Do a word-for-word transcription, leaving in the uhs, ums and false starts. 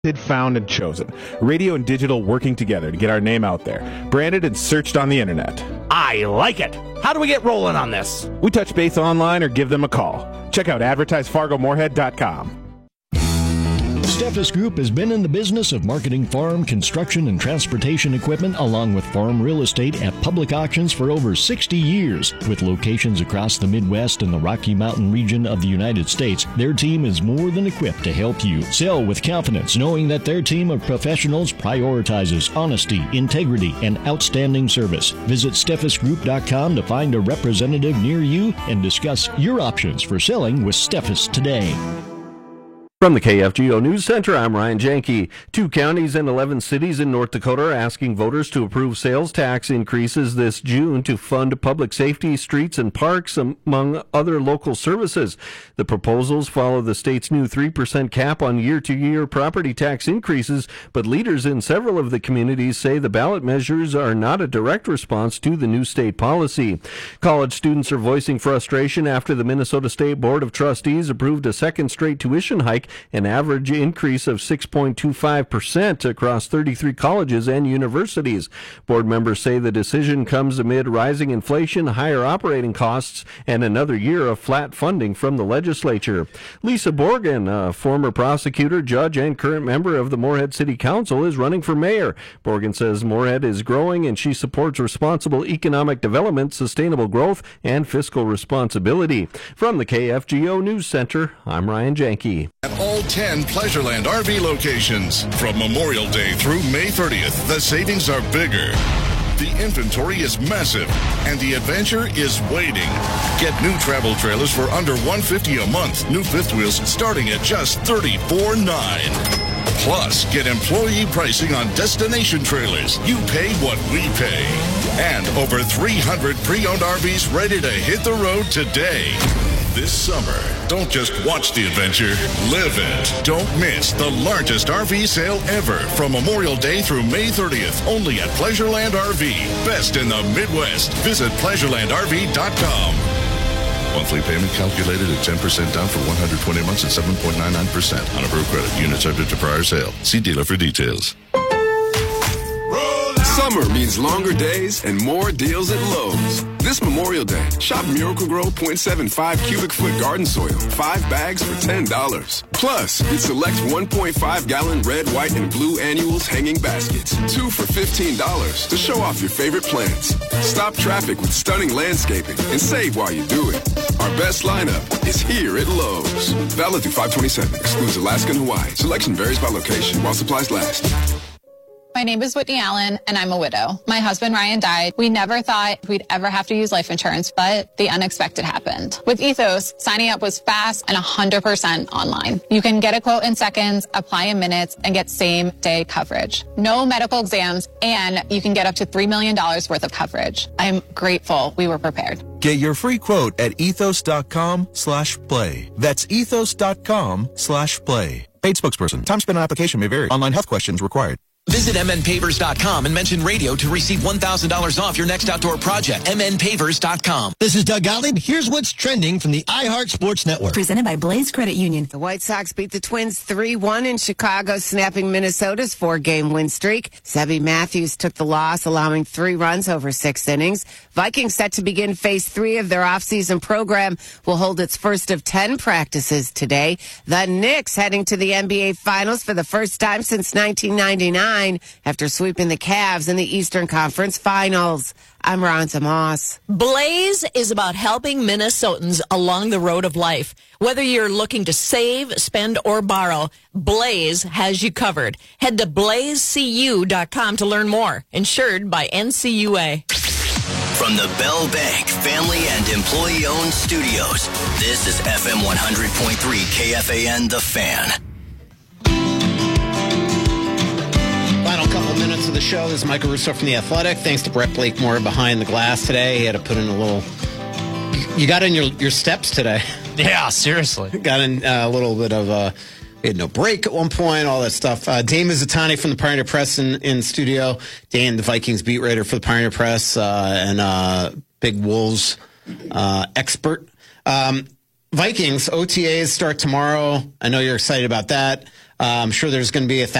Found and chosen. Radio and digital working together to get our name out there. Branded and searched on the internet. I like it. How do we get rolling on this? We touch base online or give them a call. Check out advertise fargo moorhead dot com. Steffes Group has been in the business of marketing farm, construction, and transportation equipment along with farm real estate at public auctions for over sixty years. With locations across the Midwest and the Rocky Mountain region of the United States, their team is more than equipped to help you sell with confidence, knowing that their team of professionals prioritizes honesty, integrity, and outstanding service. Visit steffes group dot com to find a representative near you and discuss your options for selling with Steffes today. From the K F G O News Center, I'm Ryan Janke. Two counties and eleven cities in North Dakota are asking voters to approve sales tax increases this June to fund public safety, streets, and parks, among other local services. The proposals follow the state's new three percent cap on year-to-year property tax increases, but leaders in several of the communities say the ballot measures are not a direct response to the new state policy. College students are voicing frustration after the Minnesota State Board of Trustees approved a second straight tuition hike, an average increase of six point two five percent across thirty-three colleges and universities. Board members say the decision comes amid rising inflation, higher operating costs, and another year of flat funding from the legislature. Lisa Borgen, a former prosecutor, judge, and current member of the Moorhead City Council, is running for mayor. Borgen says Moorhead is growing and she supports responsible economic development, sustainable growth, and fiscal responsibility. From the K F G O News Center, I'm Ryan Janke. At all ten Pleasureland R V locations. From Memorial Day through May thirtieth, the savings are bigger. The inventory is massive, and the adventure is waiting. Get new travel trailers for under one hundred fifty dollars a month. New fifth wheels starting at just thirty-four dollars and nine cents. Plus, get employee pricing on destination trailers. You pay what we pay. And over three hundred pre-owned R Vs ready to hit the road today. This summer, don't just watch the adventure, live it. Don't miss the largest R V sale ever from Memorial Day through May thirtieth, only at Pleasureland R V. Best in the Midwest. Visit pleasureland r v dot com. Monthly payment calculated at ten percent down for one hundred twenty months at seven point nine nine percent on approved credit. Unit subject to prior sale. See dealer for details. Summer means longer days and more deals at Lowe's. This Memorial Day, shop Miracle-Gro zero point seven five cubic foot garden soil, five bags for ten dollars. Plus, get select one point five gallon red, white, and blue annuals hanging baskets, two for fifteen dollars to show off your favorite plants. Stop traffic with stunning landscaping and save while you do it. Our best lineup is here at Lowe's. Valid through five twenty-seven, excludes Alaska and Hawaii. Selection varies by location while supplies last. My name is Whitney Allen, and I'm a widow. My husband, Ryan, died. We never thought we'd ever have to use life insurance, but the unexpected happened. With Ethos, signing up was fast and one hundred percent online. You can get a quote in seconds, apply in minutes, and get same-day coverage. No medical exams, and you can get up to three million dollars worth of coverage. I'm grateful we were prepared. Get your free quote at ethos.com slash play. That's ethos.com slash play. Paid spokesperson. Time spent on application may vary. Online health questions required. Visit m n pavers dot com and mention radio to receive one thousand dollars off your next outdoor project. m n pavers dot com. This is Doug Gottlieb. Here's what's trending from the iHeart Sports Network. Presented by Blaze Credit Union. The White Sox beat the Twins three one in Chicago, snapping Minnesota's four-game win streak. Sebby Matthews took the loss, allowing three runs over six innings. Vikings set to begin phase three of their offseason program will hold its first of ten practices today. The Knicks heading to the N B A Finals for the first time since nineteen ninety-nine. After sweeping the Cavs in the Eastern Conference Finals. I'm Ronza Moss. Blaze is about helping Minnesotans along the road of life. Whether you're looking to save, spend, or borrow, Blaze has you covered. Head to blaze c u dot com to learn more. Insured by N C U A. From the Bell Bank family and employee-owned studios, this is F M one hundred point three K F A N The Fan. Final couple minutes of the show. This is Michael Russo from The Athletic. Thanks to Brett Blakemore behind the glass today. He had to put in a little... You got in your, your steps today. Yeah, seriously. Got in uh, a little bit of... Uh, we had no break at one point, all that stuff. Uh, Dane Mizutani from the Pioneer Press in, in studio. Dane, the Vikings beat writer for the Pioneer Press uh, and uh, big Wolves uh, expert. Um, Vikings, O T As start tomorrow. I know you're excited about that. Uh, I'm sure there's going to be a